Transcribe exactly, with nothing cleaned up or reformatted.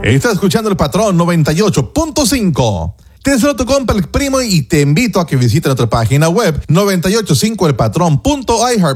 Estás escuchando El Patrón noventa y ocho punto cinco. Te deseo tu compa El Primo y te invito a que visites nuestra página web noventa y ocho punto cinco el patrón punto i heart